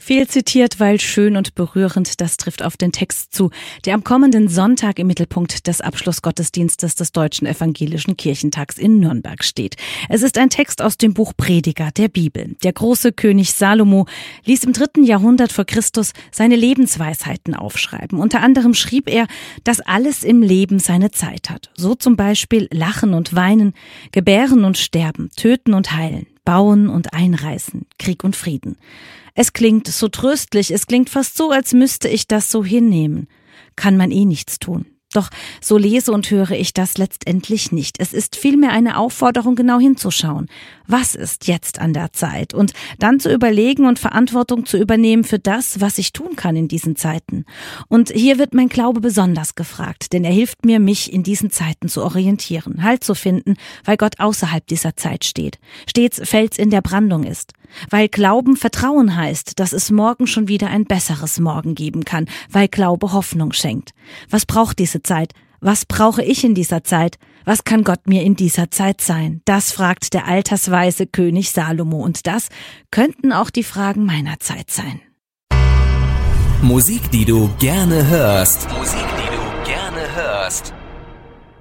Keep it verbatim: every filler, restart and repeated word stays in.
Viel zitiert, weil schön und berührend, das trifft auf den Text zu, der am kommenden Sonntag im Mittelpunkt des Abschlussgottesdienstes des Deutschen Evangelischen Kirchentags in Nürnberg steht. Es ist ein Text aus dem Buch Prediger der Bibel. Der große König Salomo ließ im dritten Jahrhundert vor Christus seine Lebensweisheiten aufschreiben. Unter anderem schrieb er, dass alles im Leben seine Zeit hat. So zum Beispiel Lachen und Weinen, Gebären und Sterben, Töten und Heilen, Bauen und Einreißen, Krieg und Frieden. Es klingt so tröstlich, es klingt fast so, als müsste ich das so hinnehmen. Kann man eh nichts tun. Doch so lese und höre ich das letztendlich nicht. Es ist vielmehr eine Aufforderung, genau hinzuschauen. Was ist jetzt an der Zeit? Und dann zu überlegen und Verantwortung zu übernehmen für das, was ich tun kann in diesen Zeiten. Und hier wird mein Glaube besonders gefragt, denn er hilft mir, mich in diesen Zeiten zu orientieren, Halt zu finden, weil Gott außerhalb dieser Zeit steht, stets Fels in der Brandung ist. Weil Glauben Vertrauen heißt, dass es morgen schon wieder ein besseres Morgen geben kann, weil Glaube Hoffnung schenkt. Was braucht diese Zeit? Was brauche ich in dieser Zeit? Was kann Gott mir in dieser Zeit sein? Das fragt der altersweise König Salomo, und das könnten auch die Fragen meiner Zeit sein. Musik, die du gerne hörst. Musik, die du gerne hörst.